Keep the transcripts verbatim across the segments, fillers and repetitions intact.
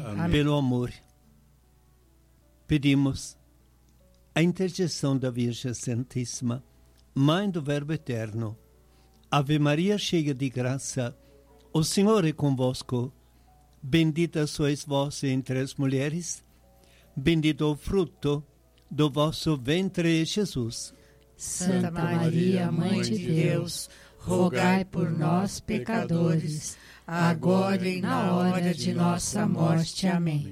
Amém. Pelo amor, pedimos a intercessão da Virgem Santíssima, Mãe do Verbo Eterno. Ave Maria, cheia de graça, o Senhor é convosco. Bendita sois vós entre as mulheres, bendito o fruto do vosso ventre, Jesus. Santa Maria, Mãe de Deus, rogai por nós, pecadores, agora e na hora de nossa morte. Amém.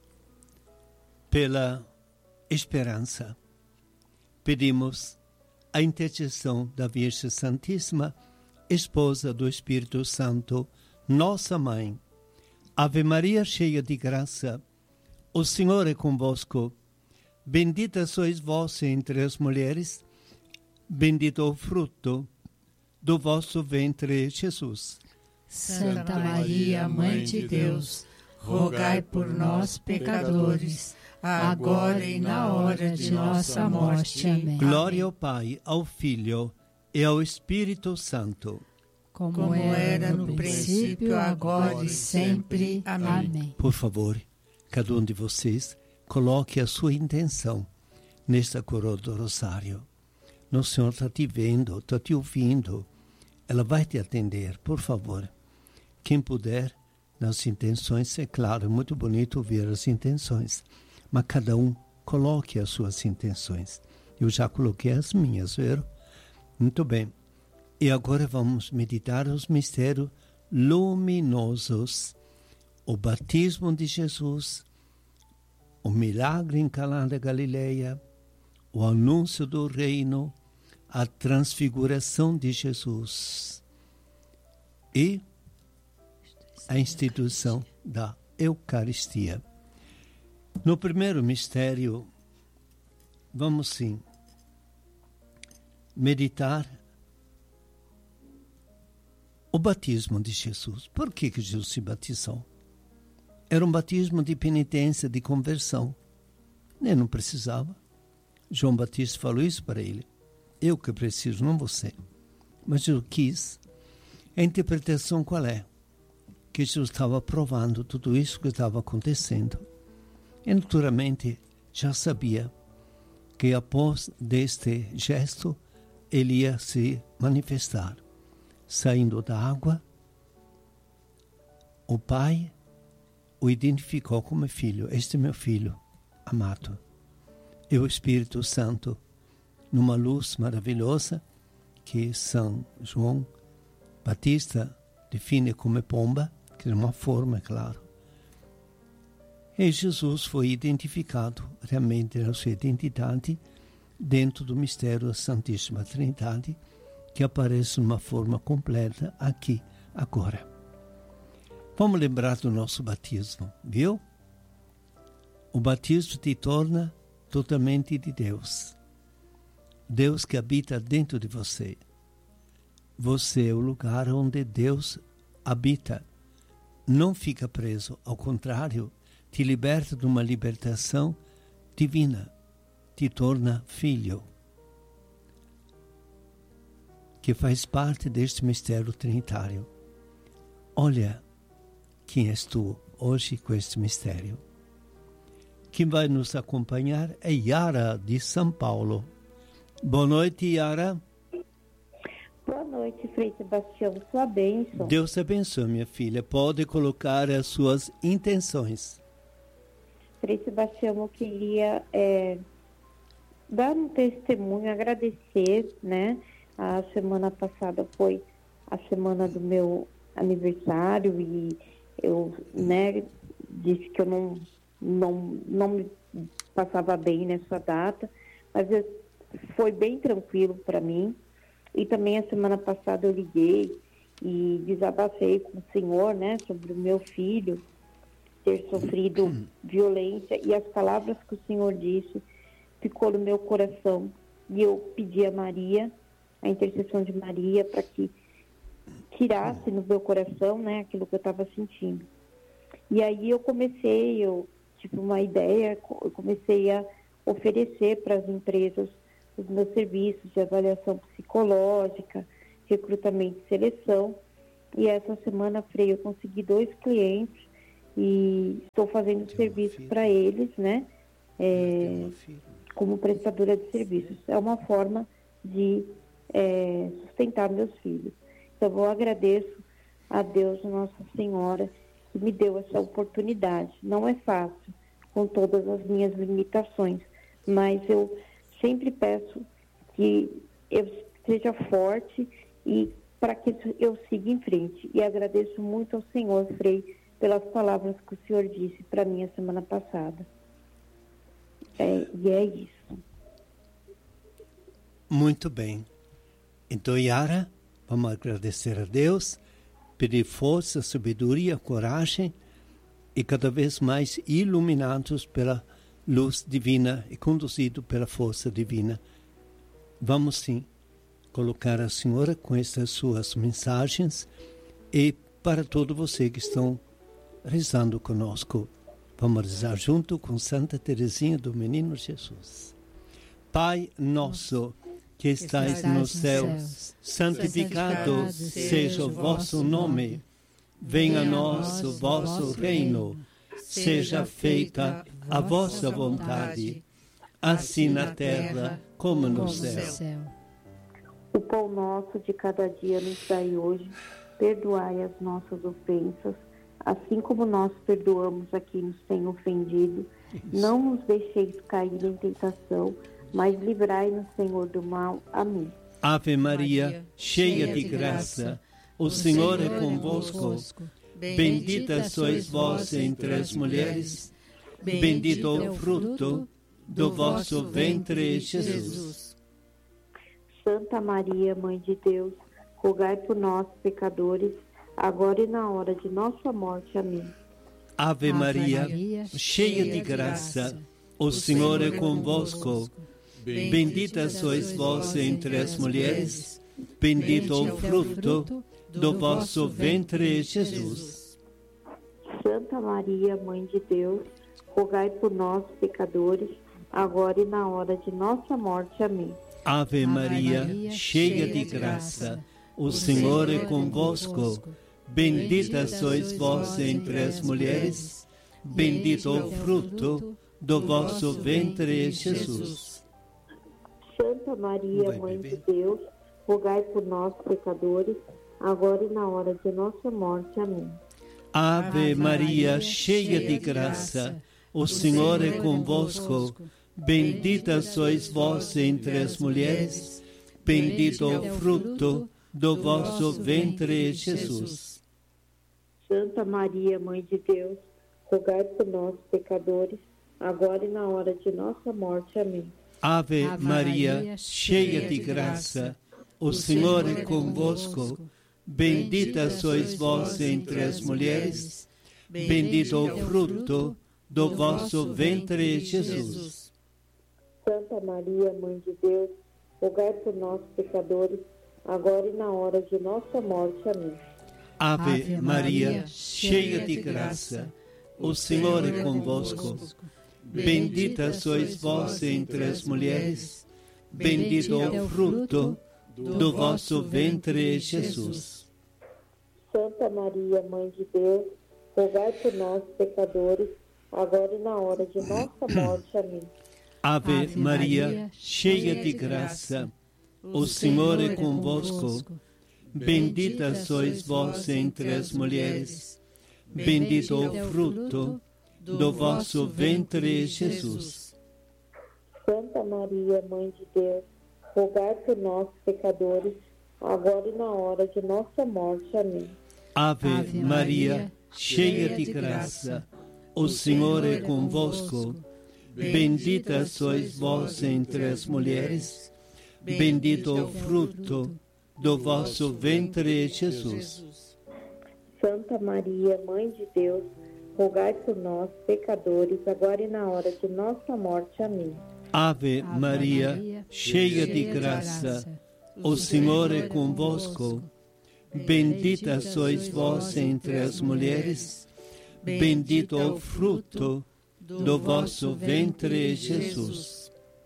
Pela esperança, pedimos a intercessão da Virgem Santíssima, esposa do Espírito Santo, nossa Mãe. Ave Maria, cheia de graça, o Senhor é convosco. Bendita sois vós entre as mulheres, bendito o fruto do vosso ventre, Jesus. Santa Maria, Mãe de Deus, rogai por nós, pecadores, agora e na hora de nossa morte. Amém. Glória ao Pai, ao Filho e ao Espírito Santo. Como, Como era no princípio, agora e sempre. Amém. Por favor, cada um de vocês coloque a sua intenção nesta coroa do rosário. Nosso Senhor está te vendo, está te ouvindo. Ela vai te atender, por favor. Quem puder, nas intenções, é claro, é muito bonito ouvir as intenções. Mas cada um coloque as suas intenções. Eu já coloquei as minhas, viu? Muito bem. E agora vamos meditar os mistérios luminosos. O batismo de Jesus, o milagre em Caná da Galileia, o anúncio do reino, a transfiguração de Jesus e a instituição da Eucaristia. No primeiro mistério, vamos sim meditar o batismo de Jesus. Por que que Jesus se batizou? Era um batismo de penitência, de conversão. Ele não precisava. João Batista falou isso para ele. Eu que preciso, não você. Mas eu quis. A interpretação qual é? Que Jesus estava provando tudo isso que estava acontecendo. E naturalmente já sabia que após deste gesto ele ia se manifestar. Saindo da água, o Pai o identificou como filho. Este é meu filho amado. E o Espírito Santo, numa luz maravilhosa, que São João Batista define como pomba, que é uma forma, é claro. E Jesus foi identificado realmente na sua identidade dentro do mistério da Santíssima Trindade, que aparece numa forma completa aqui, agora. Vamos lembrar do nosso batismo, viu? O batismo te torna totalmente de Deus. Deus que habita dentro de você. Você é o lugar onde Deus habita. Não fica preso, ao contrário, te liberta de uma libertação divina. Te torna filho. Que faz parte deste mistério trinitário. Olha quem és tu hoje com este mistério. Quem vai nos acompanhar é Yara de São Paulo. Boa noite, Yara. Boa noite, Frei Sebastião. Sua bênção. Deus te abençoe, minha filha. Pode colocar as suas intenções. Frei Sebastião, eu queria é, dar um testemunho, agradecer, né? A semana passada foi a semana do meu aniversário e eu, né, disse que eu não, não, não me passava bem nessa data, mas eu, foi bem tranquilo para mim. E também a semana passada eu liguei e desabafei com o Senhor, né, sobre o meu filho ter sofrido violência, e as palavras que o Senhor disse ficou no meu coração. E eu pedi a Maria, a intercessão de Maria, para que tirasse no meu coração, né, aquilo que eu estava sentindo. E aí eu comecei, eu tive uma ideia, eu comecei a oferecer para as empresas os meus serviços de avaliação psicológica, recrutamento e seleção. E essa semana, Frei, eu consegui dois clientes e estou fazendo serviço para eles, né? É, como prestadora de serviços. É uma forma de é, sustentar meus filhos. Então, eu agradeço a Deus, Nossa Senhora, que me deu essa oportunidade. Não é fácil, com todas as minhas limitações, mas eu sempre peço que eu seja forte e para que eu siga em frente. E agradeço muito ao Senhor, Frei, pelas palavras que o Senhor disse para mim a semana passada. É, e é isso. Muito bem. Então, Yara, vamos agradecer a Deus, pedir força, sabedoria, coragem e cada vez mais iluminados pela luz divina e conduzidos pela força divina. Vamos sim colocar a Senhora com estas suas mensagens e para todos vocês que estão rezando conosco. Vamos rezar junto com Santa Teresinha do Menino Jesus. Pai nosso, que estais nos céus, santificado seja o vosso nome. Venha a nós o vosso reino. Seja feita a vossa vontade, assim na terra como no céu. O pão nosso de cada dia nos dai hoje. Perdoai as nossas ofensas, assim como nós perdoamos a quem nos tem ofendido. Isso. Não nos deixeis cair em tentação, mas livrai-nos, Senhor, do mal. Amém. Ave Maria, cheia de graça, o Senhor é convosco. Bendita sois vós entre as mulheres, bendito o fruto do vosso ventre, Jesus. Santa Maria, Mãe de Deus, rogai por nós, pecadores, agora e na hora de nossa morte. Amém. Ave Maria, cheia de graça, o Senhor é convosco. Bendita sois vós entre as mulheres, bendito o fruto do vosso ventre, Jesus. Santa Maria, Mãe de Deus, rogai por nós, pecadores, agora e na hora de nossa morte. Amém. Ave Maria, cheia de graça, o Senhor é convosco. Bendita sois vós entre as mulheres, bendito o fruto do vosso ventre, Jesus. Santa Maria, Mãe de Deus, rogai por nós, pecadores, agora e na hora de nossa morte. Amém. Ave Maria, cheia de graça, o Senhor é convosco. Bendita sois vós entre as mulheres, bendito o fruto do vosso ventre, Jesus. Santa Maria, Mãe de Deus, rogai por nós, pecadores, agora e na hora de nossa morte. Amém. Ave Maria, cheia de graça, o Senhor é convosco. Bendita sois vós entre as mulheres, bendito o fruto do vosso ventre, Jesus. Santa Maria, Mãe de Deus, rogai por nós, pecadores, agora e na hora de nossa morte. Amém. Ave Maria, cheia de graça, o Senhor é convosco. Bendita sois vós entre as mulheres, bendito o fruto do vosso ventre, Jesus. Santa Maria, Mãe de Deus, rogai por nós, pecadores, agora e na hora de nossa morte. Amém. Ave Maria, cheia de graça, o Senhor é convosco. Bendita sois vós entre as mulheres, bendito o fruto do vosso ventre, Jesus. Santa Maria, Mãe de Deus, rogai por nós, pecadores, agora e na hora de nossa morte. Amém. Ave Maria, cheia de graça, o Senhor é convosco. Bendita sois vós entre as mulheres, bendito o fruto do vosso ventre, Jesus. Santa Maria, Mãe de Deus, rogai por nós, pecadores, agora e na hora de nossa morte. Amém. Ave Maria, cheia de graça, o Senhor é convosco. Bendita sois vós entre as mulheres, bendito o fruto do vosso ventre, Jesus.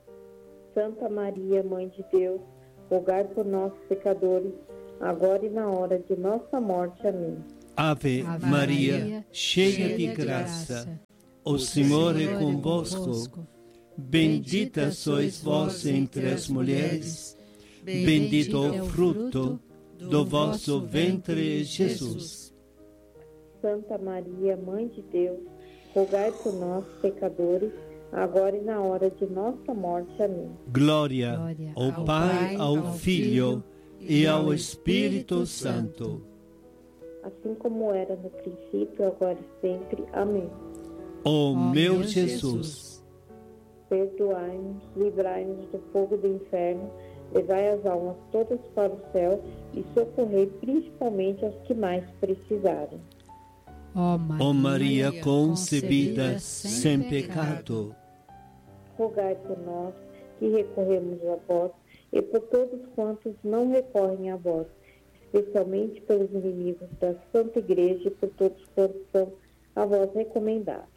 Santa Maria, Mãe de Deus, rogai por nós, pecadores, agora e na hora de nossa morte. Amém. Ave, Ave Maria, Maria, cheia de graça, o Senhor é convosco. Bendita sois vós entre as mulheres, bendito é o fruto do vosso ventre, Jesus. Santa Maria, Mãe de Deus, rogai por nós, pecadores, agora e na hora de nossa morte. Amém. Glória, Glória ao, ao Pai, ao, ao Filho e ao Espírito Santo. Assim como era no princípio, agora e sempre. Amém. Ó oh, meu Jesus, perdoai-nos, livrai-nos do fogo do inferno, levai as almas todas para o céu e socorrei principalmente aos que mais precisarem. Ó Maria, oh Maria concebida sem pecado, rogai por nós que recorremos a vós e por todos quantos não recorrem a vós, especialmente pelos inimigos da Santa Igreja e por todos quantos são a vós recomendados.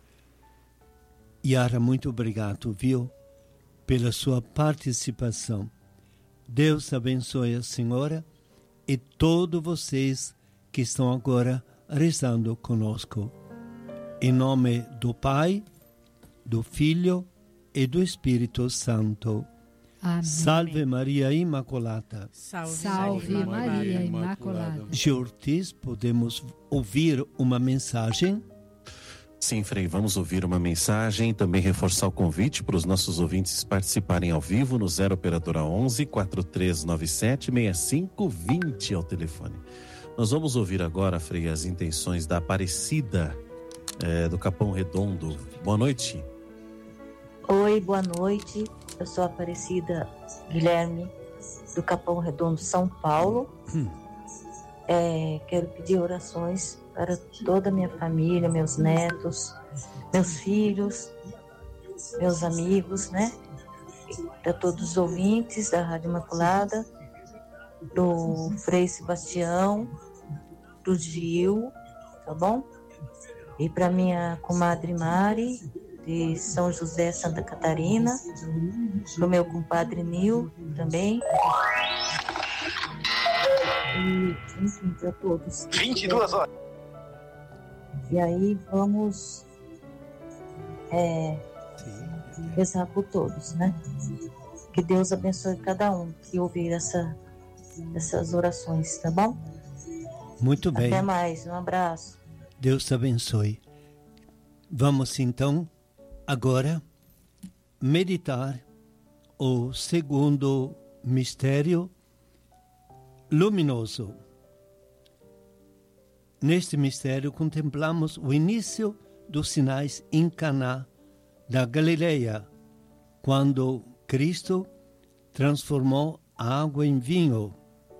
Yara, muito obrigado, viu, pela sua participação. Deus abençoe a senhora e todos vocês que estão agora rezando conosco. Em nome do Pai, do Filho e do Espírito Santo. Amém. Salve Maria Imaculada. Salve, Salve Maria, Maria Imaculada. Ortiz, podemos ouvir uma mensagem? Sim, Frei, vamos ouvir uma mensagem, também reforçar o convite para os nossos ouvintes participarem ao vivo no zero operadora onze, quatro três nove sete, seis cinco dois zero ao telefone. Nós vamos ouvir agora, Frei, as intenções da Aparecida é, do Capão Redondo. Boa noite. Oi, boa noite. Eu sou a Aparecida Guilherme do Capão Redondo, São Paulo. Hum. É, quero pedir orações para toda a minha família, meus netos, meus filhos, meus amigos, né? Para todos os ouvintes da Rádio Imaculada, do Frei Sebastião, do Gil, tá bom? E para minha comadre Mari, de São José, Santa Catarina, pro meu compadre Nil também. E, enfim, para todos. vinte e duas horas. E aí vamos é, rezar por todos, né? Que Deus abençoe cada um que ouvir essa, essas orações, tá bom? Muito bem. Até mais, um abraço. Deus te abençoe. Vamos então agora meditar o segundo mistério luminoso. Neste mistério contemplamos o início dos sinais em Caná da Galileia, quando Cristo transformou a água em vinho.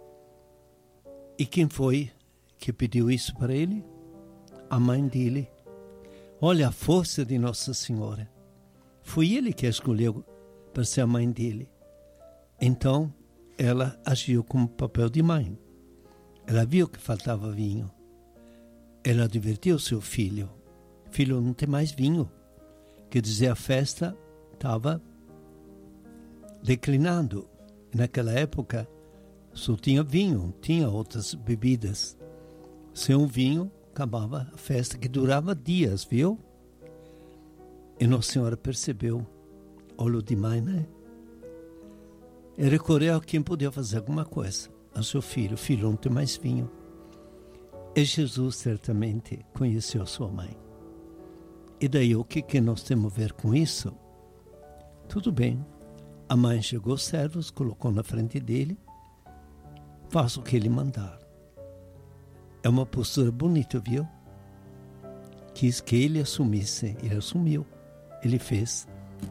E quem foi que pediu isso para ele? A mãe dele. Olha a força de Nossa Senhora. Foi ele que a escolheu para ser a mãe dele. Então, ela agiu como papel de mãe. Ela viu que faltava vinho. Ela advertiu seu filho. Filho, não tem mais vinho. Quer dizer, a festa estava declinando. Naquela época, só tinha vinho, tinha outras bebidas. Sem o vinho, acabava a festa, que durava dias, viu? E Nossa Senhora percebeu, olho de mãe, né? E recorreu a quem podia fazer alguma coisa, a seu filho. Filho, não tem mais vinho. E Jesus certamente conheceu sua mãe. E daí, o que, que nós temos a ver com isso? Tudo bem. A mãe chegou aos servos, colocou na frente dele. Faça o que ele mandar. É uma postura bonita, viu? Quis que ele assumisse. Ele assumiu. Ele fez.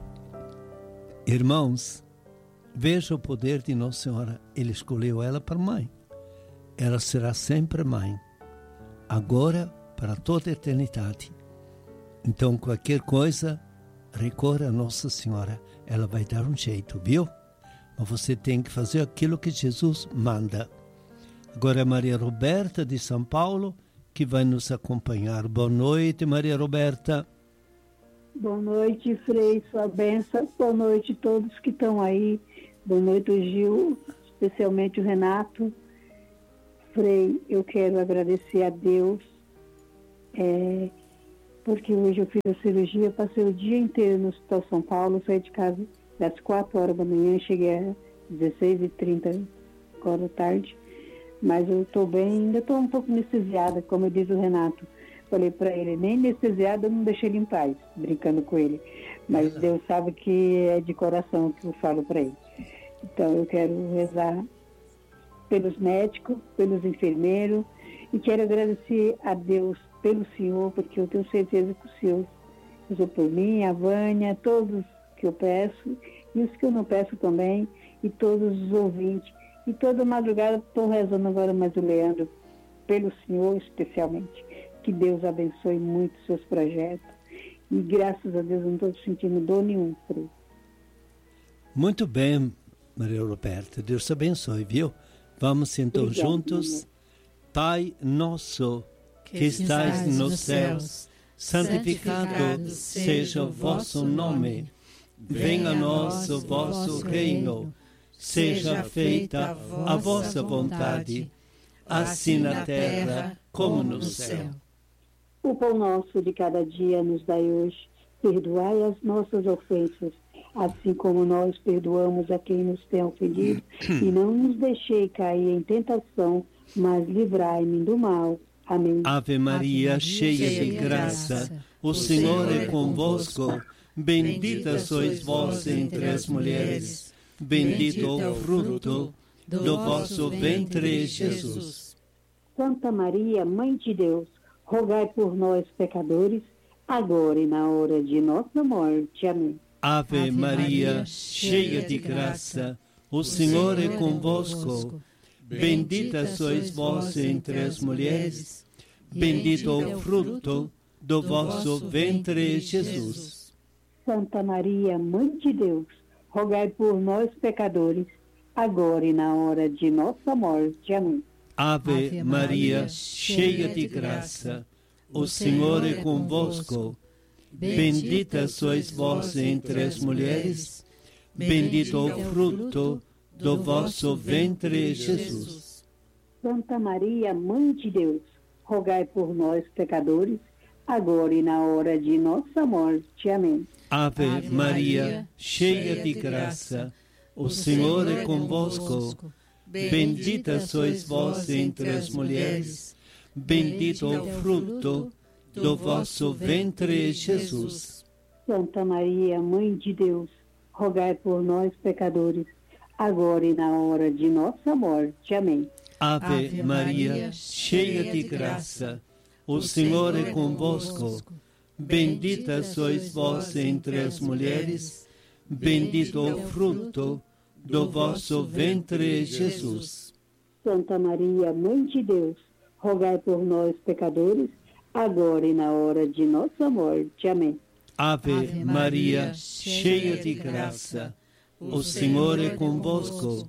Irmãos, veja o poder de Nossa Senhora. Ele escolheu ela para mãe. Ela será sempre mãe. Agora, para toda a eternidade. Então, qualquer coisa, recorra a Nossa Senhora. Ela vai dar um jeito, viu? Mas você tem que fazer aquilo que Jesus manda. Agora é Maria Roberta de São Paulo que vai nos acompanhar. Boa noite, Maria Roberta. Boa noite, Frei, sua bênção. Boa noite a todos que estão aí. Boa noite, o Gil, especialmente o Renato. Frei, eu quero agradecer a Deus, é, porque hoje eu fiz a cirurgia, passei o dia inteiro no Hospital São Paulo, saí de casa das quatro horas da manhã, cheguei às dezesseis e trinta agora da tarde, mas eu estou bem, ainda estou um pouco anestesiada, como diz o Renato. Falei para ele, nem anestesiada eu não deixei ele em paz, brincando com ele, mas Deus sabe que é de coração que eu falo para ele. Então eu quero rezar pelos médicos, pelos enfermeiros, e quero agradecer a Deus pelo Senhor, porque eu tenho certeza que o Senhor usou por mim, a Vânia, todos que eu peço, e os que eu não peço também, e todos os ouvintes. E toda madrugada estou rezando agora mais o Leandro, pelo Senhor especialmente. Que Deus abençoe muito os seus projetos. E graças a Deus não estou sentindo dor nenhuma, Frei. Muito bem, Maria Roberta. Deus te abençoe, viu? Vamos então Obrigado, juntos. Senhor. Pai nosso, que, que estais nos céus, santificado, santificado seja o vosso nome. Venha a nós o vosso reino. Seja feita a vossa vontade, assim na terra como no céu. O pão nosso de cada dia nos dai hoje. Perdoai as nossas ofensas, assim como nós perdoamos a quem nos tem ofendido. E não nos deixei cair em tentação, mas livrai-me do mal. Amém. Ave Maria, cheia de graça, o Senhor é convosco. Bendita sois vós entre as mulheres. Bendito o fruto do vosso ventre, Jesus. Santa Maria, Mãe de Deus, rogai por nós, pecadores, agora e na hora de nossa morte. Amém. Ave Maria, cheia de graça, o Senhor é convosco. Bendita sois vós entre as mulheres. Bendito o fruto do vosso ventre, Jesus. Santa Maria, Mãe de Deus, rogai por nós, pecadores, agora e na hora de nossa morte. Amém. Ave, Ave Maria, cheia de graça, o Senhor é convosco. Bendita sois vós entre as mulheres, bendito o fruto do vosso ventre, Jesus. Santa Maria, Mãe de Deus, rogai por nós, pecadores, agora e na hora de nossa morte. Amém. Ave, Ave Maria, cheia de graça, o Senhor é convosco. Bendita sois vós entre as mulheres, bendito o fruto do vosso ventre, Jesus. Santa Maria, Mãe de Deus, rogai por nós, pecadores, agora e na hora de nossa morte. Amém. Ave, Ave Maria, cheia de graça, o Senhor é convosco. Bendita sois vós entre as mulheres, bendito o fruto do vosso ventre, Jesus. Santa Maria, Mãe de Deus, rogai por nós, pecadores, agora e na hora de nossa morte. Amém. Ave, Ave Maria, cheia de graça, o Senhor é convosco.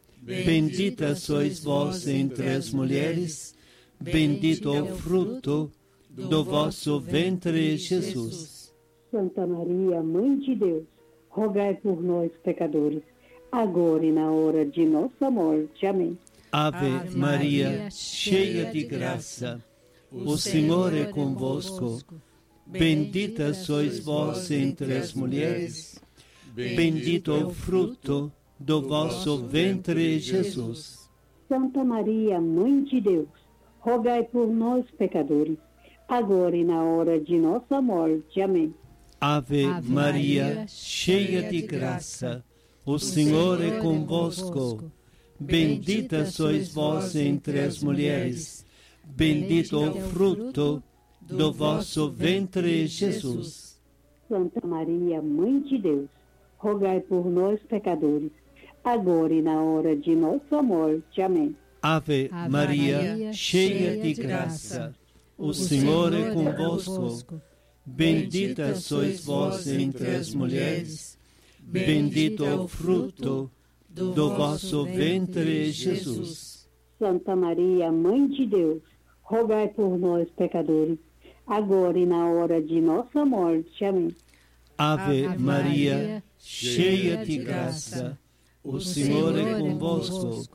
Bendita sois vós entre as mulheres, bendito o fruto do vosso ventre, Jesus. Santa Maria, Mãe de Deus, rogai por nós, pecadores, agora e na hora de nossa morte. Amém. Ave, Ave Maria, cheia de graça, o Senhor é convosco. Bendita sois vós entre as mulheres, bendito o fruto do vosso ventre, Jesus. Santa Maria, Mãe de Deus, rogai por nós, pecadores, agora e na hora de nossa morte. Amém. Ave, Ave Maria, cheia de graça, o Senhor é convosco. Bendita sois vós entre as mulheres, bendito o fruto do vosso ventre, Jesus. Santa Maria, Mãe de Deus, rogai por nós, pecadores, agora e na hora de nossa morte. Amém. Ave, Ave Maria, Maria, cheia de graça, o Senhor é convosco. Bendita sois vós entre as mulheres, bendito o fruto do vosso ventre, Jesus. Santa Maria, Mãe de Deus, rogai por nós, pecadores, agora e na hora de nossa morte. Amém. Ave Maria, cheia de graça, o Senhor é convosco.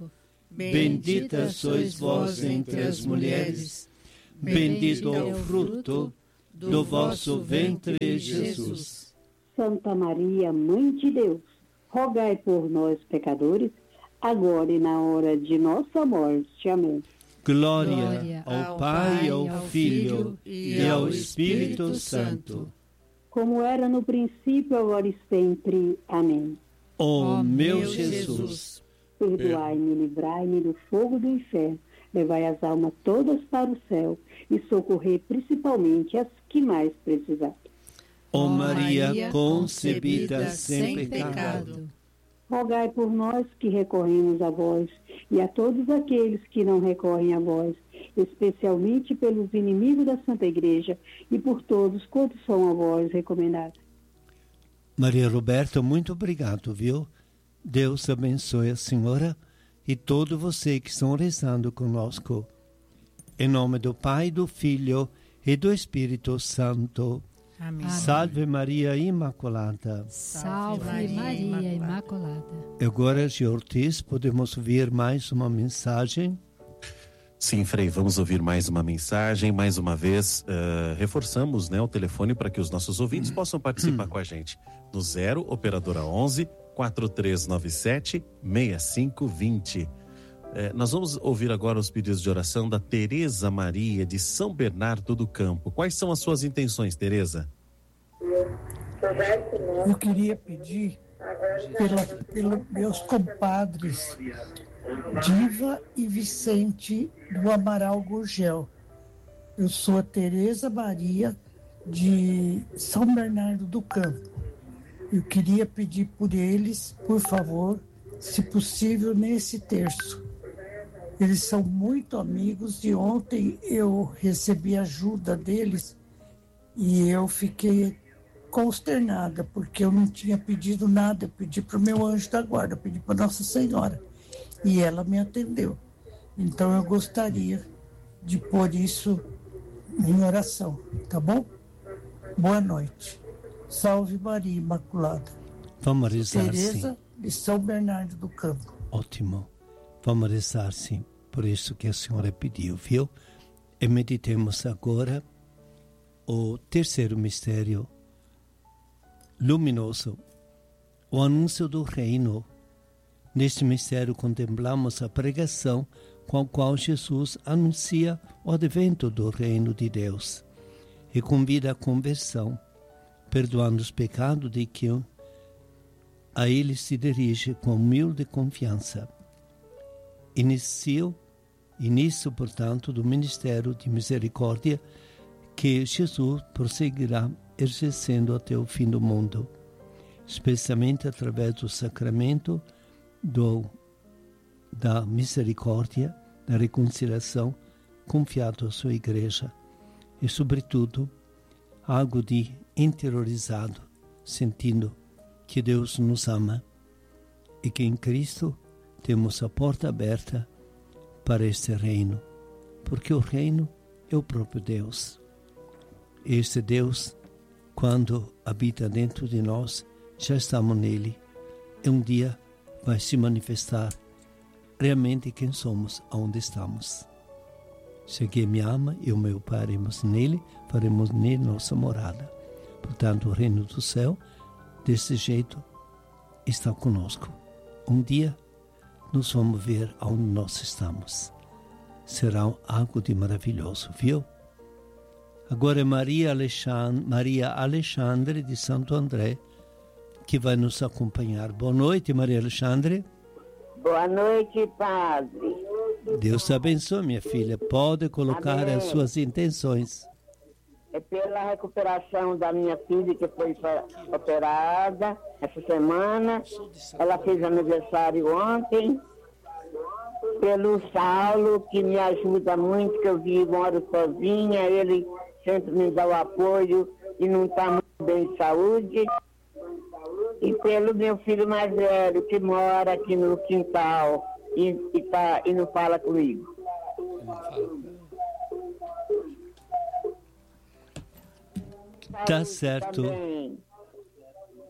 Bendita sois vós entre as mulheres, bendito é o fruto do vosso ventre, Jesus. Santa Maria, Mãe de Deus, rogai por nós, pecadores, agora e na hora de nossa morte. Amém. Glória, Glória ao Pai, ao Filho e ao Espírito Santo. Como era no princípio, agora e sempre. Amém. Ó meu Jesus, perdoai-me, livrai-me do fogo do inferno, levai as almas todas para o céu e socorrei principalmente as que mais precisarem. ó Maria concebida sem pecado, rogai por nós que recorremos a vós e a todos aqueles que não recorrem a vós, especialmente pelos inimigos da Santa Igreja e por todos quantos são a vós recomendados. Maria Roberta, muito obrigado, viu? Deus abençoe a senhora e todo você que estão rezando conosco. Em nome do Pai, do Filho e do Espírito Santo. Amém. Salve Maria Imaculada. Salve Maria Imaculada. Agora, G. Ortiz, podemos ouvir mais uma mensagem? Sim, Frei, vamos ouvir mais uma mensagem. Mais uma vez, uh, reforçamos, né, o telefone para que os nossos ouvintes possam participar com a gente. No zero, operadora onze, quatro três nove sete, seis cinco dois zero. É, nós vamos ouvir agora os pedidos de oração da Tereza Maria, de São Bernardo do Campo. Quais são as suas intenções, Tereza? Eu queria pedir pela, pelos meus compadres Diva e Vicente do Amaral Gurgel. Eu sou a Tereza Maria de São Bernardo do Campo. Eu queria pedir por eles, por favor, se possível, nesse terço. Eles são muito amigos e ontem eu recebi ajuda deles e eu fiquei consternada, porque eu não tinha pedido nada. Eu pedi para o meu anjo da guarda, eu pedi para Nossa Senhora e ela me atendeu. Então eu gostaria de pôr isso em oração, tá bom? Boa noite. Salve Maria Imaculada. Vamos rezar, Tereza sim. de São Bernardo do Campo. Ótimo. Vamos rezar, sim. Por isso que a senhora pediu, viu? E meditemos agora o terceiro mistério luminoso, o anúncio do reino. Neste mistério contemplamos a pregação com a qual Jesus anuncia o advento do reino de Deus e convida à conversão, perdoando os pecados de quem a ele se dirige com humilde confiança. Inicio, início, portanto, do ministério de misericórdia que Jesus prosseguirá exercendo até o fim do mundo, especialmente através do sacramento do, da misericórdia, da reconciliação, confiado à sua igreja e, sobretudo, algo de interiorizado, sentindo que Deus nos ama e que em Cristo temos a porta aberta para este reino, porque o reino é o próprio Deus. Este Deus, quando habita dentro de nós, já estamos nele, e um dia vai se manifestar realmente quem somos, aonde estamos. Se alguém me ama, eu e meu Pai faremos nele, faremos nele nossa morada. Portanto, o reino do céu, desse jeito, está conosco. Um dia, nós vamos ver aonde nós estamos. Será algo de maravilhoso, viu? Agora é Maria Alexandre, Maria Alexandre de Santo André, que vai nos acompanhar. Boa noite, Maria Alexandre. Boa noite, padre. Deus te abençoe, minha filha. Pode colocar Amém. As suas intenções. É pela recuperação da minha filha, que foi operada essa semana. Ela fez aniversário ontem. Pelo Saulo, que me ajuda muito, que eu vivo, moro sozinha. Ele sempre me dá o apoio e não está muito bem de saúde. E pelo meu filho mais velho, que mora aqui no quintal e, e, tá, e não fala comigo. Tá certo. Também.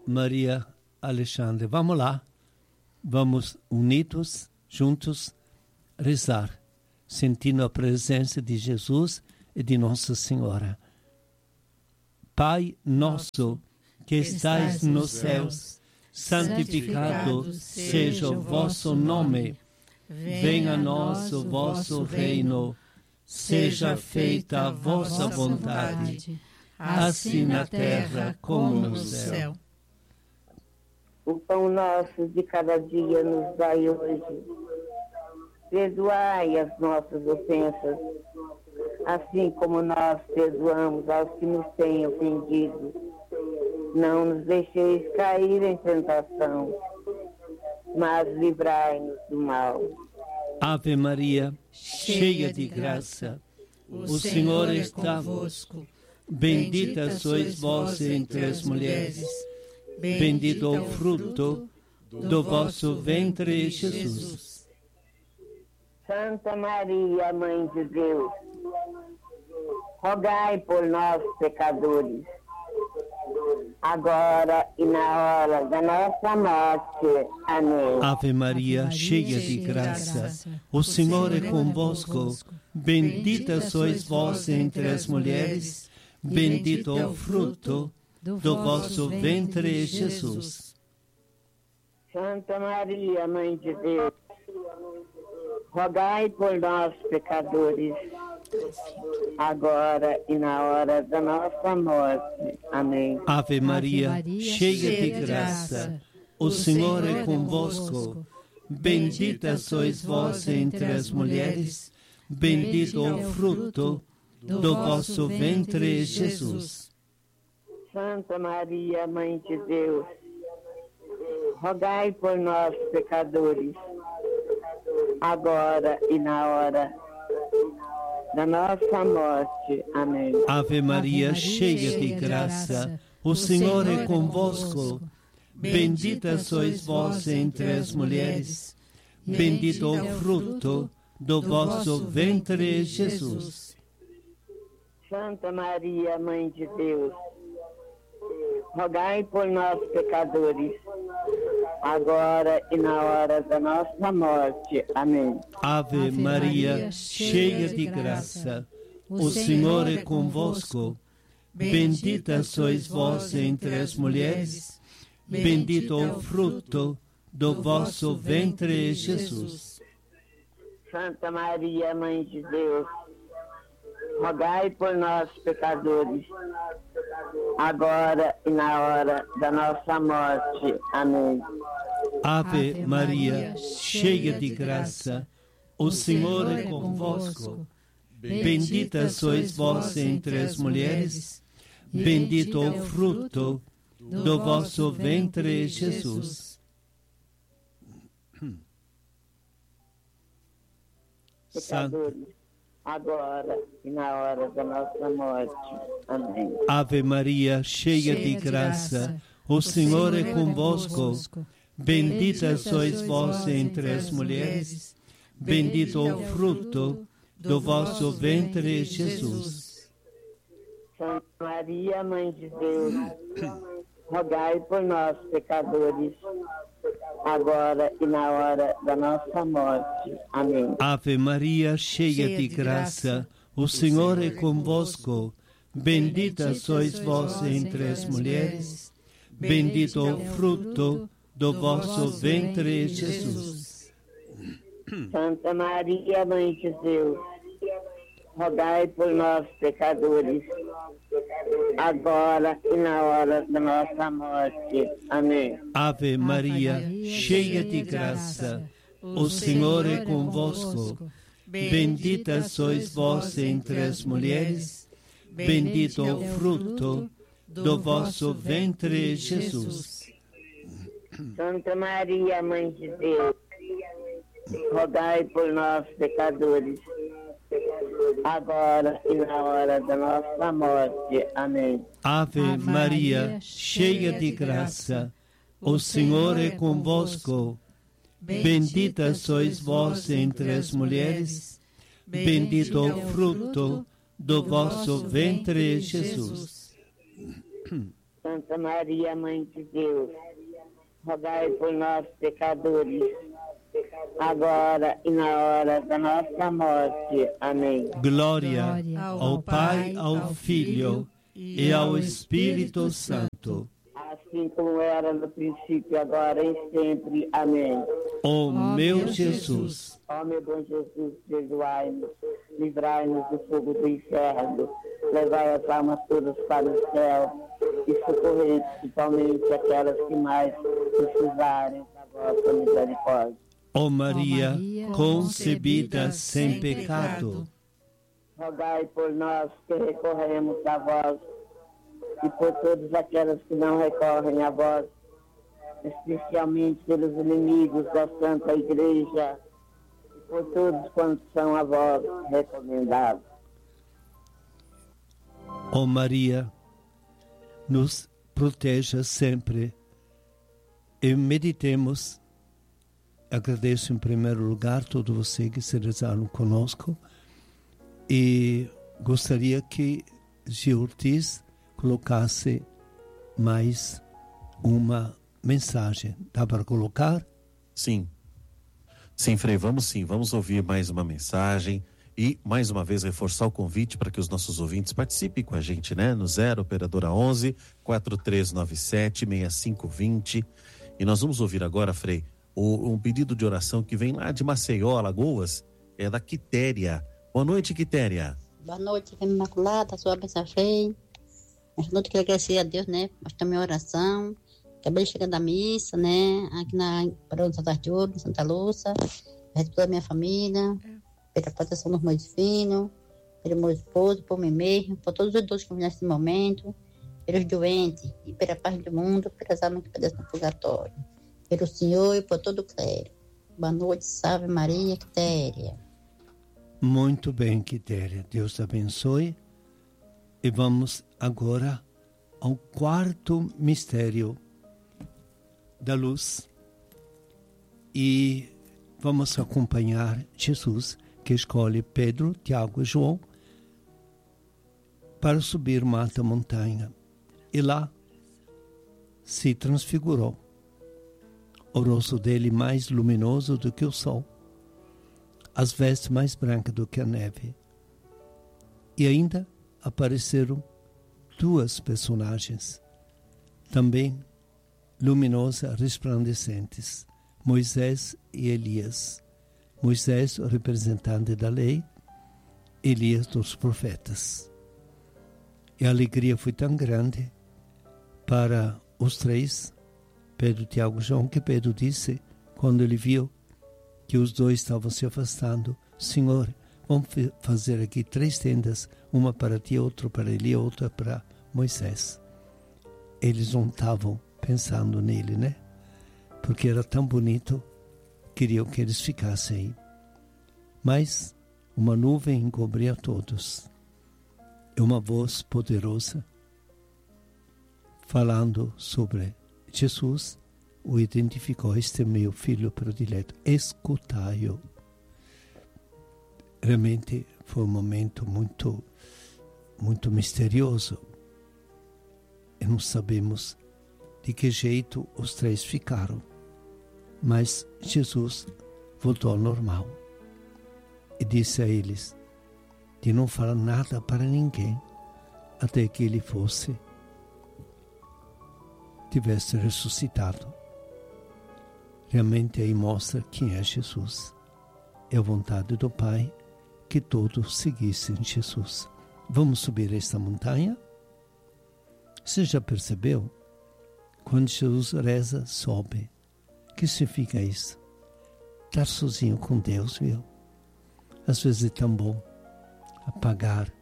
Maria Alexandre, vamos lá. Vamos unidos, juntos, rezar, sentindo a presença de Jesus e de Nossa Senhora. Pai nosso, que estais nos céus, santificado seja o vosso nome. Venha a nós o vosso reino. Seja feita a vossa vontade, assim na terra como no céu. O pão nosso de cada dia nos dai hoje. Perdoai as nossas ofensas, assim como nós perdoamos aos que nos têm ofendido. Não nos deixeis cair em tentação, mas livrai-nos do mal. Ave Maria, cheia de graça, o Senhor está convosco. Bendita sois vós entre as mulheres. Bendito é o fruto do vosso ventre, Jesus. Santa Maria, Mãe de Deus, rogai por nós, pecadores, agora e na hora da nossa morte. Amém. Ave Maria, cheia de graça, o Senhor é convosco. Bendita sois vós entre as mulheres. Bendito é o fruto do vosso ventre, Jesus. Santa Maria, Mãe de Deus, rogai por nós, pecadores, agora e na hora da nossa morte. Amém. Ave Maria, cheia de graça, o Senhor é convosco. Bendita sois vós entre as mulheres. Bendito é o fruto do vosso ventre, Jesus. Santa Maria, Mãe de Deus, rogai por nós, pecadores, agora e na hora da nossa morte. Amém. Ave Maria, cheia de graça, o Senhor é convosco. Bendita sois vós entre as mulheres. Bendito é o fruto do vosso ventre, Jesus. Santa Maria, Mãe de Deus, rogai por nós, pecadores, agora e na hora da nossa morte. Amém. Ave Maria, cheia de graça, o Senhor é convosco. Bendita sois vós entre as mulheres. Bendito é o fruto do vosso ventre, Jesus. Santa Maria, Mãe de Deus, rogai por nós, pecadores, agora e na hora da nossa morte. Amém. Ave Maria, cheia de graça, o Senhor é convosco. Bendita sois vós entre as mulheres. Bendito é o fruto do vosso ventre, Jesus. Pecadores, agora e na hora da nossa morte. Amém. Ave Maria, cheia de graça, o Senhor é convosco. Bendita sois vós entre as mulheres. Bendito é o fruto do vosso ventre, Jesus. Santa Maria, Mãe de Deus, rogai por nós, pecadores, agora e na hora da nossa morte. Amém. Ave Maria, cheia de graça, o Senhor é convosco. Bendita sois vós entre as mulheres. Bendito é o fruto do vosso ventre, Jesus. Santa Maria, Mãe de Deus, rogai por nós, pecadores, agora e na hora da nossa morte. Amém. Ave Maria, cheia de graça, o Senhor é convosco. Bendita sois vós entre as mulheres. Bendito é o fruto do vosso ventre, Jesus. Santa Maria, Mãe de Deus, rogai por nós, pecadores, agora e na hora da nossa morte. Amém. Ave Maria, cheia de graça, o Senhor é convosco. Bendita sois vós entre as mulheres. Bendito é o fruto do vosso ventre, Jesus. Santa Maria, Mãe de Deus, rogai por nós, pecadores, agora e na hora da nossa morte. Amém. Glória, Glória ao Pai, ao Filho e ao Espírito Santo. Assim como era no princípio, agora e sempre. Amém. Ó Ó meu meu Jesus, Ó meu bom Jesus, perdoai-nos, livrai-nos do fogo do inferno, levai as almas todas para o céu e socorrei principalmente aquelas que mais precisarem da vossa misericórdia. ó Maria, Maria, concebida sem pecado, Rogai por nós que recorremos a vós e por todas aquelas que não recorrem a vós, especialmente pelos inimigos da Santa Igreja e por todos quantos são a vós recomendados. ó Maria, nos proteja sempre e meditemos. Agradeço em primeiro lugar todos vocês que se rezaram conosco e gostaria que Gil Ortiz colocasse mais uma mensagem. Dá para colocar? Sim. Sim, Frei, vamos sim. Vamos ouvir mais uma mensagem e, mais uma vez, reforçar o convite para que os nossos ouvintes participem com a gente, né? No zero Operadora onze, quatro três nove sete, seis cinco dois zero. E nós vamos ouvir agora, Frei, o, um pedido de oração que vem lá de Maceió, Alagoas, é da Quitéria. Boa noite, Quitéria. Boa noite, Fêmea Imaculada, sua bênção, Frei. Esta noite eu quero agradecer a Deus, né, por esta minha oração. Acabei de chegar da missa, né, aqui na Barão de Santa Arturo, em Santa Lúcia. Rezo toda a minha família, pela proteção dos meus filhos, pelo meu esposo, por mim mesmo, por todos os idosos que vêm nesse momento, pelos doentes e pela paz do mundo, pelas almas que padecem no purgatório. Pelo Senhor e por todo o clero. Boa noite, salve Maria, Quitéria. Muito bem, Quitéria. Deus te abençoe. E vamos agora ao quarto mistério da luz. E vamos acompanhar Jesus, que escolhe Pedro, Tiago e João para subir uma alta montanha. E lá se transfigurou. O rosto dele mais luminoso do que o sol, as vestes mais brancas do que a neve. E ainda apareceram duas personagens, também luminosas, resplandecentes, Moisés e Elias. Moisés, o representante da lei, Elias dos profetas. E a alegria foi tão grande para os três, Pedro, Tiago e João, que Pedro disse, quando ele viu que os dois estavam se afastando: Senhor, vamos fazer aqui três tendas, uma para ti, outra para ele, outra para Moisés. Eles não estavam pensando nele, né? Porque era tão bonito, queriam que eles ficassem aí. Mas uma nuvem encobria todos. E uma voz poderosa, falando sobre Jesus, o identificou: este é meu filho predileto, escutai-o. Realmente foi um momento muito, muito misterioso. E não sabemos de que jeito os três ficaram. Mas Jesus voltou ao normal e disse a eles de não falar nada para ninguém até que ele fosse, tivesse ressuscitado. Realmente aí mostra quem é Jesus. É a vontade do Pai que todos seguissem Jesus. Vamos subir esta montanha? Você já percebeu? Quando Jesus reza, sobe. O que significa isso? Estar sozinho com Deus, viu? Às vezes é tão bom apagar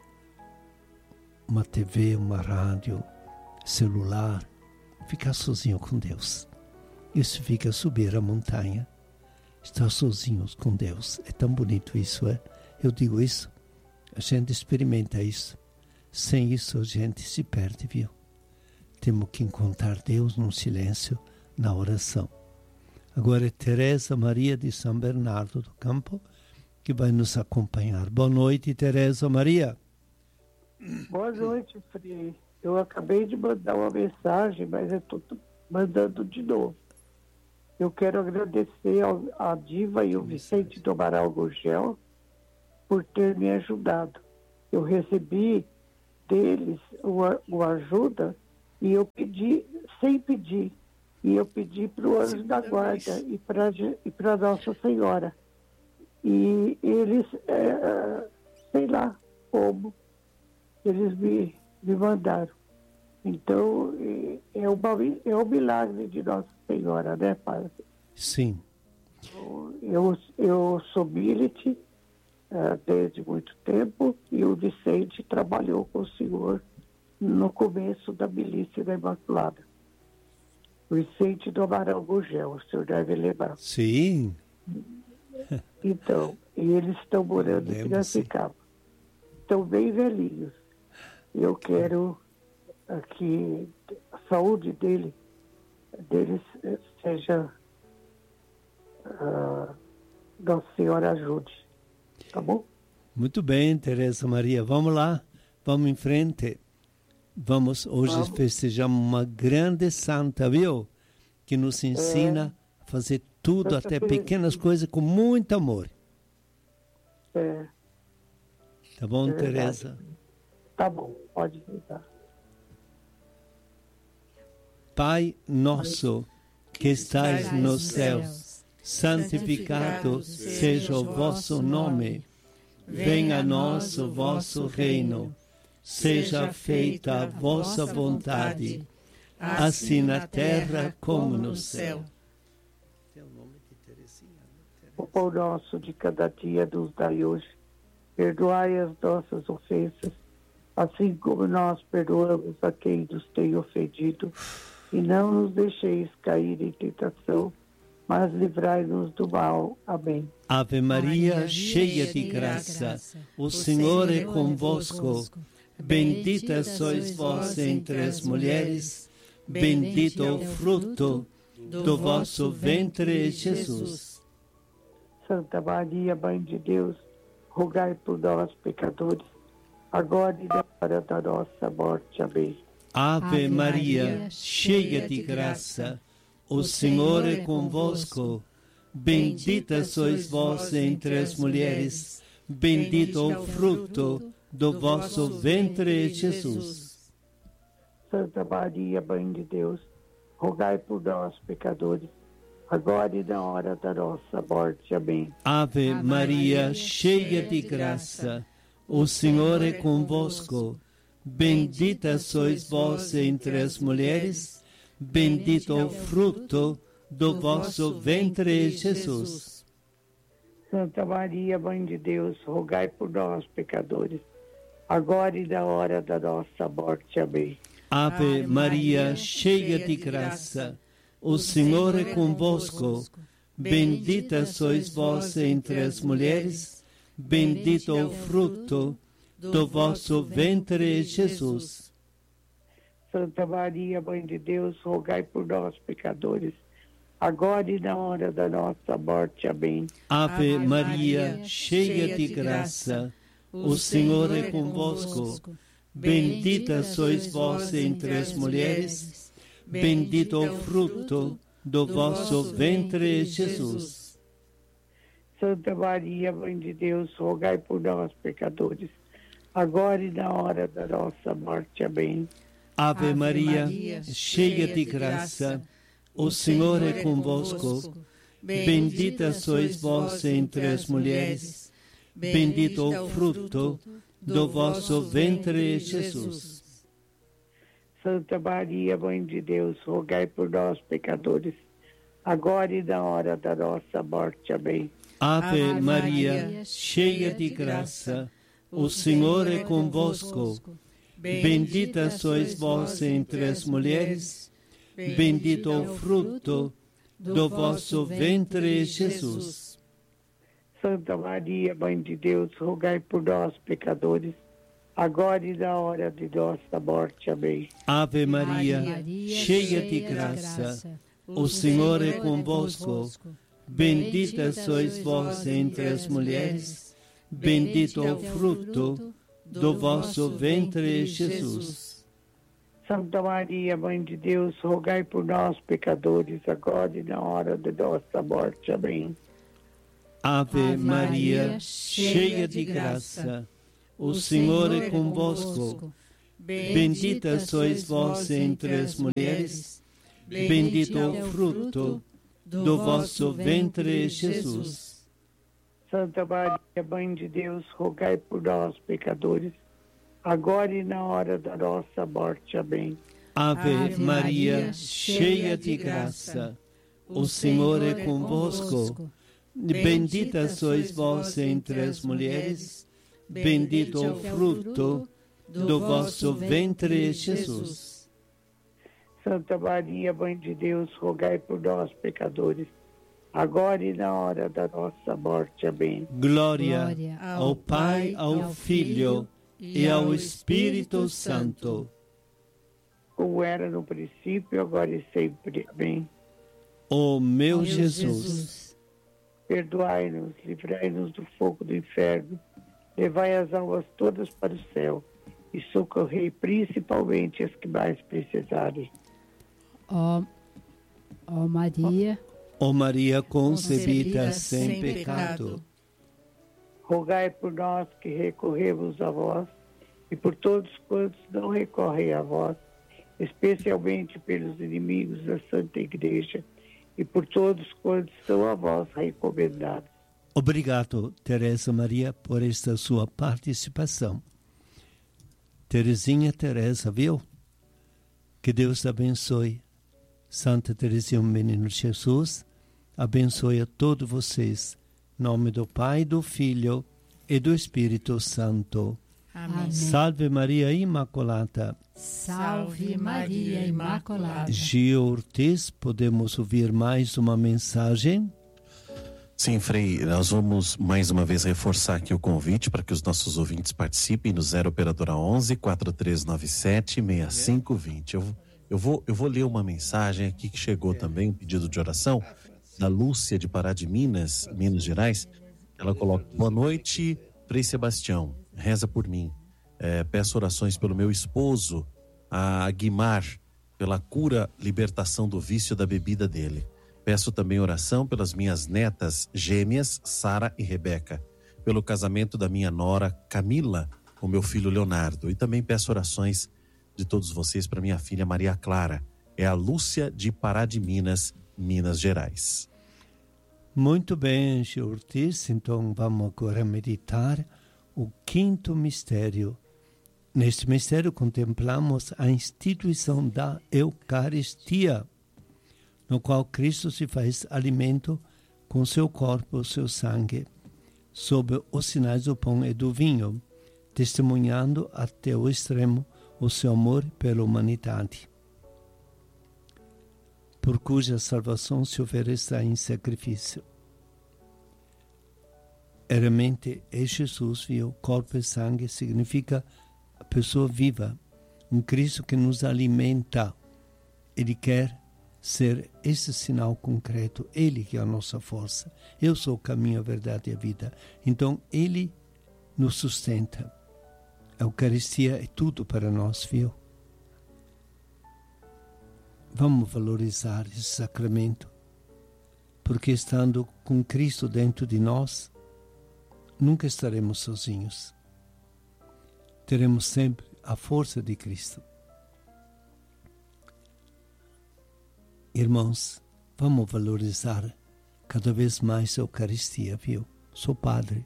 uma T V, uma rádio, celular, ficar sozinho com Deus. Isso fica subir a montanha, estar sozinhos com Deus. É tão bonito isso, é? Eu digo isso, a gente experimenta isso. Sem isso a gente se perde, viu? Temos que encontrar Deus no silêncio, na oração. Agora é Teresa Maria de São Bernardo do Campo que vai nos acompanhar. Boa noite, Teresa Maria. Boa noite, Frei. Eu acabei de mandar uma mensagem, mas eu estou mandando de novo. Eu quero agradecer ao, a Diva e o Vicente do Amaral Gurgel por ter me ajudado. Eu recebi deles o, o ajuda e eu pedi, sem pedir, e eu pedi para o Anjo da Guarda e para e para Nossa Senhora. E eles, é, sei lá como, eles me, me mandaram. Então, é, uma, é um milagre de Nossa Senhora, né, Padre? Sim. Eu, eu sou milite uh, desde muito tempo e o Vicente trabalhou com o senhor no começo da milícia da Imaculada. O Vicente do Amaral Gurgel, o senhor deve lembrar. Sim. Então, e eles estão morando em Piracicaba. Estão bem velhinhos. Eu quero que a saúde dele, deles seja... Uh, Nossa Senhora ajude. Tá bom? Muito bem, Teresa Maria. Vamos lá. Vamos em frente. Vamos, hoje Vamos. festejamos uma grande santa, viu? Que nos ensina é. a fazer tudo, até pequenas coisas, com muito amor. É. Tá bom, é Teresa? Tá bom, pode dar. Pai nosso, que estais nos céus, santificado seja o vosso nome. Venha a nós o vosso reino. Seja feita a vossa vontade, assim na terra como no céu. O pão nosso de cada dia nos dai hoje. Perdoai as nossas ofensas, assim como nós perdoamos a quem nos tem ofendido. E não nos deixeis cair em tentação, mas livrai-nos do mal. Amém. Ave Maria, cheia de graça, o Senhor é convosco. Bendita sois vós entre as mulheres, bendito é o fruto do vosso ventre, Jesus. Santa Maria, Mãe de Deus, rogai por nós, pecadores, agora e na hora da nossa morte. Amém. Ave Maria, cheia de graça, o Senhor é convosco. Bendita sois vós entre as mulheres, bendito é o fruto do vosso ventre, Jesus. Santa Maria, Mãe de Deus, rogai por nós, pecadores, agora e na hora da nossa morte. Amém. Ave Maria, cheia de graça, o Senhor é convosco. Bendita sois vós entre as mulheres, bendito é o fruto do vosso ventre, Jesus. Santa Maria, Mãe de Deus, rogai por nós, pecadores, agora e na hora da nossa morte. Amém. Ave Maria, cheia de graça, o Senhor é convosco. Bendita sois vós entre as mulheres, bendito é o fruto do vosso ventre, Jesus. Santa Maria, Mãe de Deus, rogai por nós, pecadores, agora e na hora da nossa morte. Amém. Ave Maria, cheia de graça, o Senhor é convosco. Bendita sois vós entre as mulheres, bendito é o fruto do vosso ventre, Jesus. Santa Maria, Mãe de Deus, rogai por nós, pecadores, agora e na hora da nossa morte. Amém. Ave Maria, cheia de graça, o Senhor é convosco. Bendita sois vós entre as mulheres, bendito é o fruto do vosso ventre, Jesus. Santa Maria, Mãe de Deus, rogai por nós, pecadores, agora e na hora da nossa morte. Amém. Ave Maria, cheia de graça, o Senhor é convosco. Bendita sois vós entre as mulheres, bendito é o fruto do vosso ventre, Jesus. Santa Maria, Mãe de Deus, rogai por nós, pecadores, agora e na hora de nossa morte. Amém. Ave Maria, cheia de graça, o Senhor é convosco. Bendita sois vós entre as mulheres, bendito é o fruto do vosso ventre, Jesus. Santa Maria, Mãe de Deus, rogai por nós, pecadores, agora e na hora da nossa morte. Amém. Ave Maria, cheia de graça, o Senhor é convosco. Bendita sois vós entre as mulheres, bendito é o fruto do vosso ventre, Jesus. Santa Maria, Mãe de Deus, rogai por nós, pecadores, agora e na hora da nossa morte. Amém. Ave Maria, cheia de graça, o Senhor é convosco. Bendita sois vós entre as mulheres, bendito é o fruto do vosso ventre, Jesus. Santa Maria, Mãe de Deus, rogai por nós, pecadores, agora e na hora da nossa morte. Amém. Glória, Glória ao Pai, ao Filho e ao Espírito Santo. Como era no princípio, agora e sempre. Amém. Ó meu Jesus, perdoai-nos, livrai-nos do fogo do inferno, levai as almas todas para o céu e socorrei principalmente as que mais precisarem. Ó, ó Maria, ó Maria concebida sem pecado, rogai por nós que recorremos a vós e por todos quantos não recorrem a vós, especialmente pelos inimigos da Santa Igreja e por todos quantos são a vós recomendados. Obrigado, Teresa Maria, por esta sua participação. Teresinha Teresa, viu? Que Deus abençoe. Santa Teresinha, o Menino Jesus, abençoe a todos vocês. Em nome do Pai, do Filho e do Espírito Santo. Amém. Salve Maria Imaculada. Salve Maria Imaculada. Gio Ortiz, podemos ouvir mais uma mensagem? Sim, Frei, nós vamos mais uma vez reforçar aqui o convite para que os nossos ouvintes participem no zero operadora onze, quatro três nove sete, seis cinco dois zero. Eu, eu, vou, eu vou ler uma mensagem aqui que chegou também, um pedido de oração, da Lúcia de Pará de Minas, Minas Gerais. Ela coloca: boa noite, Frei Sebastião, reza por mim. É, peço orações pelo meu esposo, a Guimar, pela cura, libertação do vício da bebida dele. Peço também oração pelas minhas netas gêmeas, Sara e Rebeca, pelo casamento da minha nora Camila com meu filho Leonardo. E também peço orações de todos vocês para minha filha Maria Clara. É a Lúcia de Pará de Minas, Minas Gerais. Muito bem, Gio Ortiz. Então vamos agora meditar o quinto mistério. Neste mistério contemplamos a instituição da Eucaristia, no qual Cristo se faz alimento com seu corpo, seu sangue, sob os sinais do pão e do vinho, testemunhando até o extremo o seu amor pela humanidade, por cuja salvação se oferece em sacrifício. Realmente é Jesus viu, corpo e sangue significa a pessoa viva, um Cristo que nos alimenta. Ele quer ser esse sinal concreto, Ele que é a nossa força. Eu sou o caminho, a verdade e a vida. Então Ele nos sustenta. A Eucaristia é tudo para nós, viu? Vamos valorizar esse sacramento, porque estando com Cristo dentro de nós, nunca estaremos sozinhos. Teremos sempre a força de Cristo. Irmãos, vamos valorizar cada vez mais a Eucaristia, viu? Sou padre.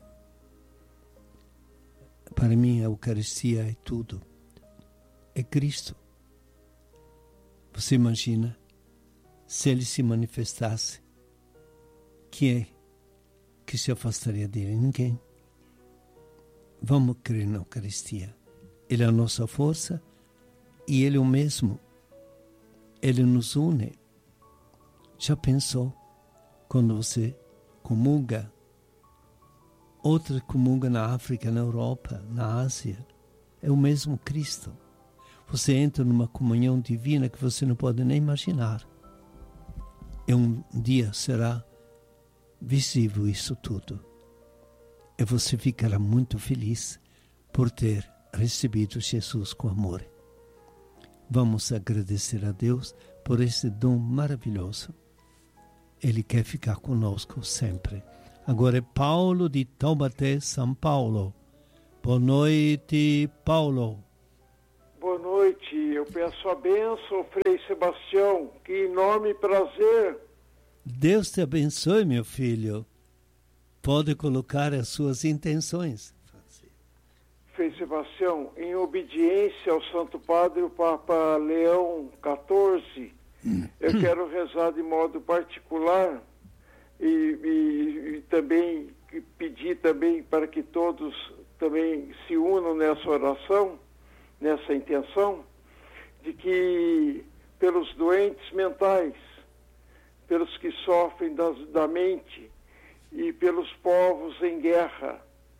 Para mim, a Eucaristia é tudo. É Cristo. Você imagina se Ele se manifestasse, quem é que se afastaria dele? Ninguém. Vamos crer na Eucaristia. Ele é a nossa força e Ele é o mesmo. Ele nos une. Já pensou quando você comunga? Outra comunga na África, na Europa, na Ásia. É o mesmo Cristo. Você entra numa comunhão divina que você não pode nem imaginar. E um dia será visível isso tudo. E você ficará muito feliz por ter recebido Jesus com amor. Vamos agradecer a Deus por esse dom maravilhoso. Ele quer ficar conosco sempre. Agora é Paulo de Taubaté, São Paulo. Boa noite, Paulo. Boa noite. Eu peço a bênção, Frei Sebastião, que nome e prazer. Deus te abençoe, meu filho. Pode colocar as suas intenções. Frei Sebastião, em obediência ao Santo Padre, o Papa Leão quatorze, eu quero rezar de modo particular e, e, e também pedir também para que todos também se unam nessa oração, nessa intenção, de que pelos doentes mentais, pelos que sofrem das, da mente e pelos povos em guerra.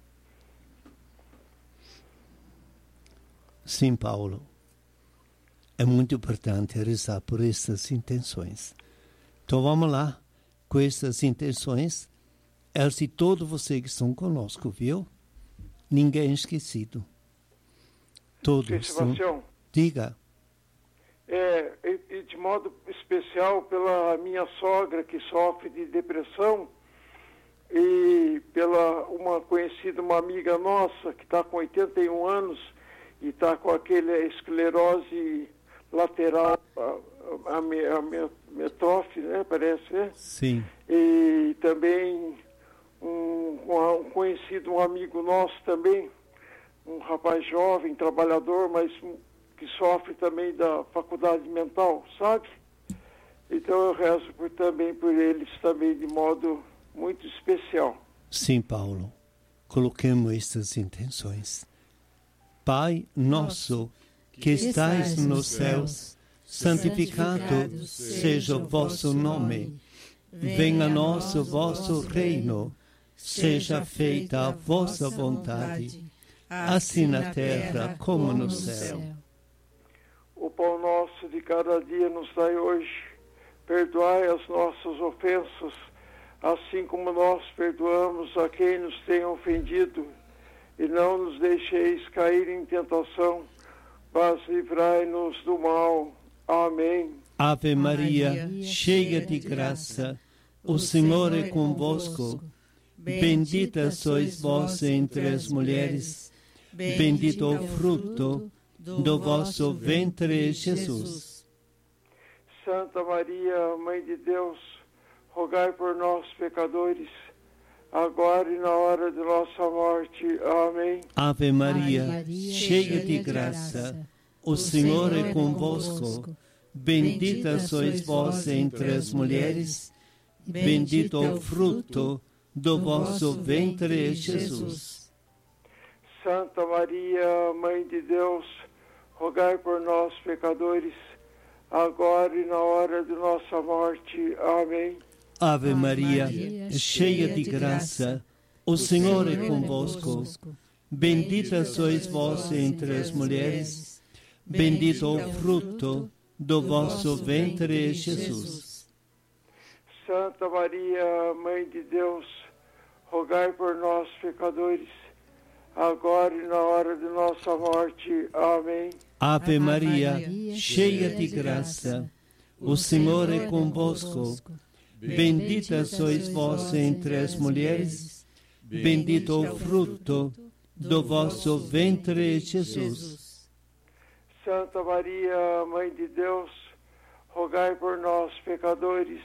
Sim, Paulo. É muito importante rezar por essas intenções. Então vamos lá, com essas intenções, é de todos vocês que estão conosco, viu? Ninguém é esquecido. Todos Sebastião, são... Diga. É, e, e de modo especial pela minha sogra que sofre de depressão e pela uma conhecida, uma amiga nossa que está com oitenta e um anos e está com aquele esclerose lateral, a, a, a, a metrófe, né, parece, né? Sim. E também um, um conhecido, um amigo nosso também, um rapaz jovem, trabalhador, mas que sofre também da faculdade mental, sabe? Então eu rezo por, também por eles também de modo muito especial. Sim, Paulo. Coloquemos estas intenções. Pai nosso, que estais nos céus, santificado seja o vosso nome. Venha a nós o vosso reino. Seja feita a vossa vontade, assim na terra como no céu. O pão nosso de cada dia nos dai hoje. Perdoai as nossas ofensas, assim como nós perdoamos a quem nos tem ofendido. E não nos deixeis cair em tentação, mas livrai-nos do mal. Amém. Ave Maria, cheia de graça, o Senhor é convosco. Bendita sois vós entre as mulheres, bendito o fruto do vosso ventre, Jesus. Santa Maria, Mãe de Deus, rogai por nós, pecadores, agora e na hora de nossa morte. Amém. Ave Maria, cheia de graça, o Senhor é convosco. Bendita sois vós entre as mulheres, bendito o fruto do vosso ventre, Jesus. Santa Maria, Mãe de Deus, rogai por nós, pecadores, agora e na hora de nossa morte. Amém. Ave Maria, cheia de graça, o Senhor é convosco. Bendita sois vós entre as mulheres, bendito o fruto do vosso ventre, Jesus. Santa Maria, Mãe de Deus, rogai por nós, pecadores, agora e na hora de nossa morte. Amém. Ave Maria, cheia de graça, o Senhor é convosco. Bendita sois vós entre as mulheres, bendito o fruto do vosso ventre, Jesus. Santa Maria, Mãe de Deus, rogai por nós, pecadores,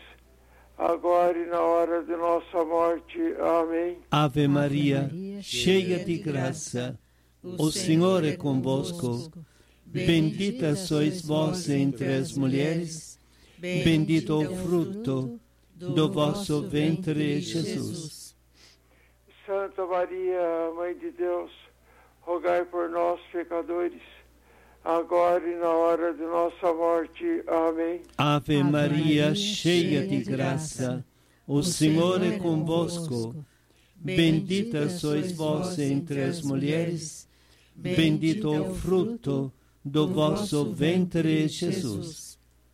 agora e na hora de nossa morte. Amém. Ave Maria, cheia de graça, o Senhor é convosco. Bendita sois vós entre as mulheres, bendito o fruto do vosso ventre, Jesus. Santa Maria, Mãe de Deus, rogai por nós, pecadores, agora e na hora de nossa morte. Amém. Ave Maria, cheia de graça, o Senhor é convosco. Bendita sois vós entre as mulheres, bendito o fruto do vosso ventre, Jesus.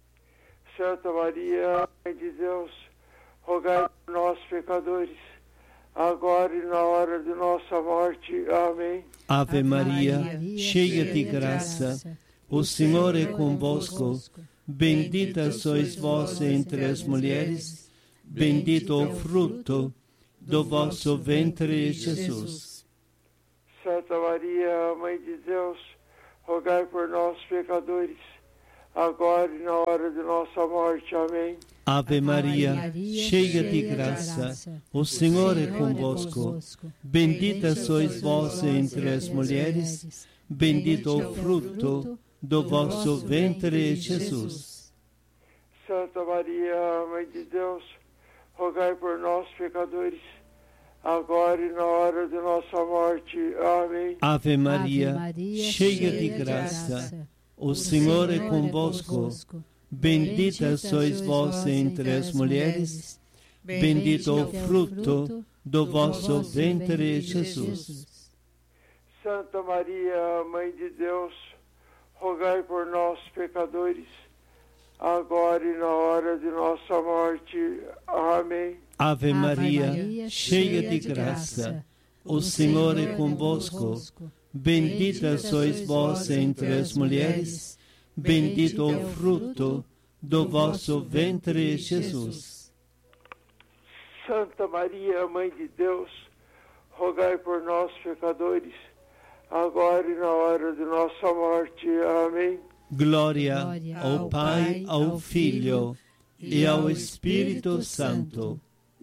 Santa Maria, Mãe de Deus, rogai por nós, pecadores, agora e na hora de nossa morte. Amém. Ave Maria, cheia de graça, o Senhor é convosco. Bendita sois vós entre as mulheres, bendito o fruto do vosso ventre, Jesus. Santa Maria, Mãe de Deus, rogai por nós, pecadores, agora e na hora de nossa morte. Amém. Ave Maria, cheia de graça, o Senhor é convosco. Bendita sois vós entre as mulheres, bendito o fruto do vosso ventre, Jesus. Santa Maria, Mãe de Deus, rogai por nós, pecadores, agora e na hora de nossa morte. Amém. Ave Maria, cheia de graça, o Senhor é convosco. Bendita sois vós entre as mulheres, bendito o fruto do vosso ventre, Jesus. Santa Maria, Mãe de Deus, rogai por nós, pecadores, agora e na hora de nossa morte. Amém. Ave Maria, cheia de graça, o Senhor é convosco. Bendita sois vós entre as mulheres, bendito o fruto do vosso ventre, Jesus. Santa Maria, Mãe de Deus, rogai por nós, pecadores, agora e na hora de nossa morte. Amém. Glória ao Pai, ao Filho e ao Espírito Santo.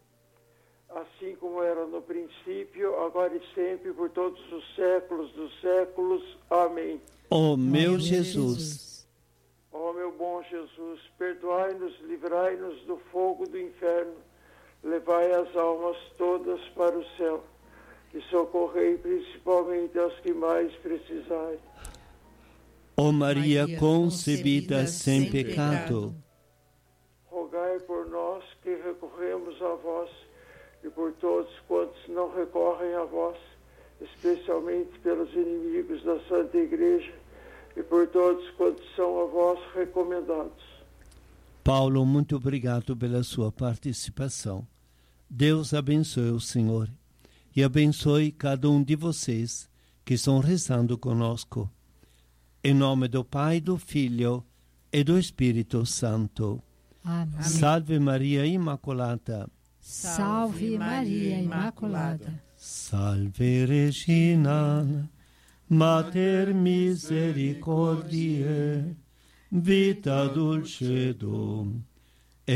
Assim como era no princípio, agora e sempre, por todos os séculos dos séculos. Amém. Ó meu Jesus, ó meu bom Jesus, perdoai-nos, livrai-nos do fogo do inferno, levai as almas todas para o céu e socorrei principalmente as que mais precisarem. ó Maria concebida sem pecado, rogai por nós que recorremos a vós e por todos quantos não recorrem a vós, especialmente pelos inimigos da Santa Igreja e por todos quantos são a vós recomendados. Paulo, muito obrigado pela sua participação. Deus abençoe o Senhor e abençoe cada um de vocês que estão rezando conosco. Em nome do Pai, do Filho e do Espírito Santo. Amém. Salve Maria Immacolata. Salve Maria Imaculada. Salve Regina, Mater Misericordiae, vita dulcedo,